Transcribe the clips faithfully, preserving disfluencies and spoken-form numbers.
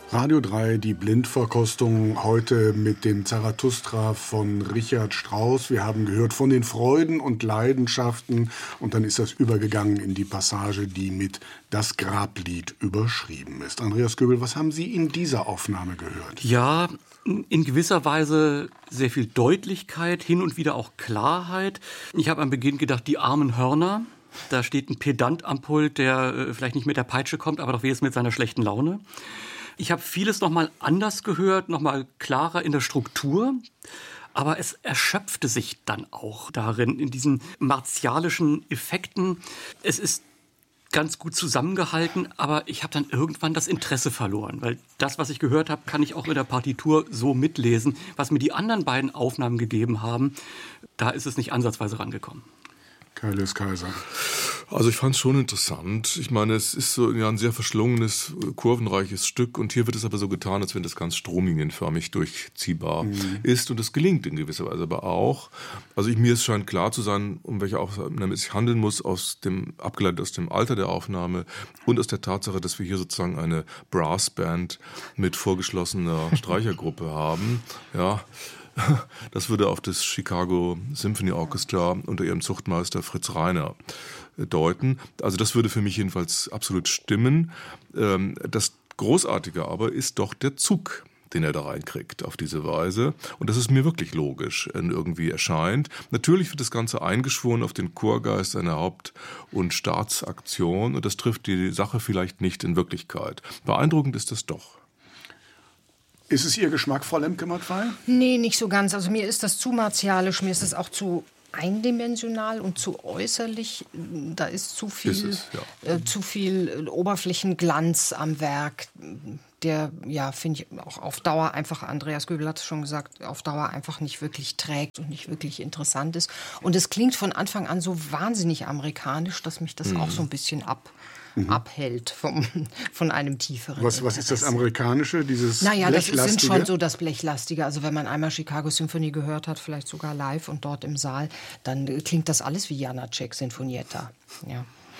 Radio drei, die Blindverkostung, heute mit dem Zarathustra von Richard Strauss. Wir haben gehört von den Freuden und Leidenschaften und dann ist das übergegangen in die Passage, die mit Das Grablied überschrieben ist. Andreas Göbel, was haben Sie in dieser Aufnahme gehört? Ja, in gewisser Weise sehr viel Deutlichkeit, hin und wieder auch Klarheit. Ich habe am Beginn gedacht, die armen Hörner. Da steht ein Pedant am Pult, der äh, vielleicht nicht mit der Peitsche kommt, aber doch wenigstens mit seiner schlechten Laune. Ich habe vieles noch mal anders gehört, noch mal klarer in der Struktur. Aber es erschöpfte sich dann auch darin, in diesen martialischen Effekten. Es ist ganz gut zusammengehalten, aber ich habe dann irgendwann das Interesse verloren. Weil das, was ich gehört habe, kann ich auch in der Partitur so mitlesen. Was mir die anderen beiden Aufnahmen gegeben haben, da ist es nicht ansatzweise rangekommen. Kaius Kaiser. Also ich fand es schon interessant. Ich meine, es ist so ja, ein sehr verschlungenes, kurvenreiches Stück und hier wird es aber so getan, als wenn das ganz stromlinienförmig durchziehbar mhm. ist und es gelingt in gewisser Weise aber auch. Also ich, mir ist scheint klar zu sein, um welche Aufnahme es sich handeln muss, aus dem, abgeleitet aus dem Alter der Aufnahme und aus der Tatsache, dass wir hier sozusagen eine Brassband mit vorgeschlossener Streichergruppe haben. Ja. Das würde auf das Chicago Symphony Orchestra unter ihrem Zuchtmeister Fritz Reiner deuten. Also das würde für mich jedenfalls absolut stimmen. Das Großartige aber ist doch der Zug, den er da reinkriegt auf diese Weise. Und das ist mir wirklich logisch irgendwie erscheint. Natürlich wird das Ganze eingeschworen auf den Chorgeist einer Haupt- und Staatsaktion. Und das trifft die Sache vielleicht nicht in Wirklichkeit. Beeindruckend ist das doch. Ist es Ihr Geschmack, Frau Lemke-Mattwey? Nee, nicht so ganz. Also mir ist das zu martialisch, mir ist das auch zu eindimensional und zu äußerlich. Da ist zu viel, ist es, ja. äh, zu viel Oberflächenglanz am Werk, der, ja, finde ich, auch auf Dauer einfach, Andreas Göbel hat es schon gesagt, auf Dauer einfach nicht wirklich trägt und nicht wirklich interessant ist. Und es klingt von Anfang an so wahnsinnig amerikanisch, dass mich das mhm. auch so ein bisschen ab... Mhm. abhält vom, von einem tieferen Was, was ist das Amerikanische, dieses Naja, das Blechlastige? sind schon so das Blechlastige. Also wenn man einmal Chicago Symphony gehört hat, vielleicht sogar live und dort im Saal, dann klingt das alles wie Janáček Sinfonietta. Ja.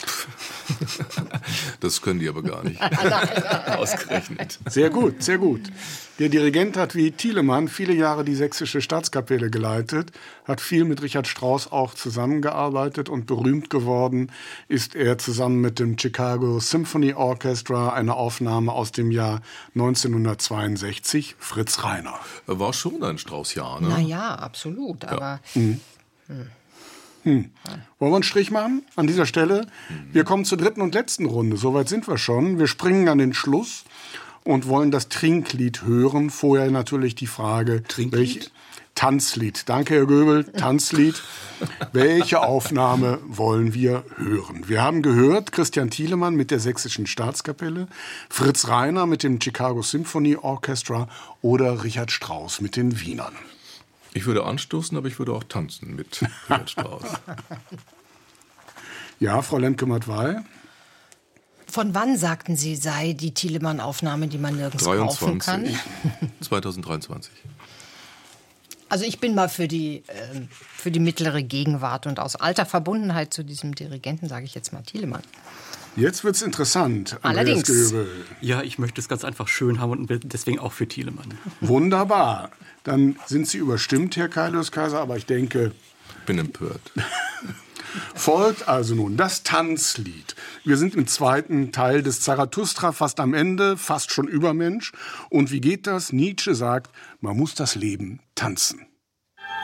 Das können die aber gar nicht. Ausgerechnet. Sehr gut, sehr gut. Der Dirigent hat wie Thielemann viele Jahre die Sächsische Staatskapelle geleitet, hat viel mit Richard Strauss auch zusammengearbeitet und berühmt geworden ist er zusammen mit dem Chicago Symphony Orchestra, eine Aufnahme aus dem Jahr neunzehnhundertzweiundsechzig, Fritz Reiner. War schon ein Strauss-Jahr, ne? Na ja, absolut, aber... Ja. Mhm. Hm. Hm. Wollen wir einen Strich machen an dieser Stelle? Wir kommen zur dritten und letzten Runde. Soweit sind wir schon. Wir springen an den Schluss und wollen das Trinklied hören. Vorher natürlich die Frage... Trinklied? Welche, Tanzlied. Danke, Herr Göbel. Tanzlied. Welche Aufnahme wollen wir hören? Wir haben gehört, Christian Thielemann mit der Sächsischen Staatskapelle, Fritz Reiner mit dem Chicago Symphony Orchestra oder Richard Strauss mit den Wienern. Ich würde anstoßen, aber ich würde auch tanzen mit Richard Strauss. Ja, Frau Lemke-Mattwey. Von wann, sagten Sie, sei die Thielemann-Aufnahme, die man nirgends kaufen kann? zweitausenddreiundzwanzig. Also ich bin mal für die, äh, für die mittlere Gegenwart und aus alter Verbundenheit zu diesem Dirigenten sage ich jetzt mal Thielemann. Jetzt wird's interessant. Allerdings. Göbel. Ja, ich möchte es ganz einfach schön haben und deswegen auch für Thielemann. Wunderbar. Dann sind Sie überstimmt, Herr Kaius Kaiser, aber ich denke... Bin empört. Folgt also nun das Tanzlied. Wir sind im zweiten Teil des Zarathustra, fast am Ende, fast schon Übermensch. Und wie geht das? Nietzsche sagt, man muss das Leben tanzen.